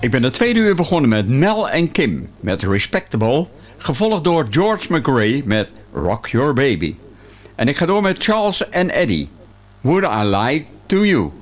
Ik ben de tweede uur begonnen met Mel en Kim met Respectable, gevolgd door George McRae met Rock Your Baby. En ik ga door met Charles en Eddie, Would I Lie to You.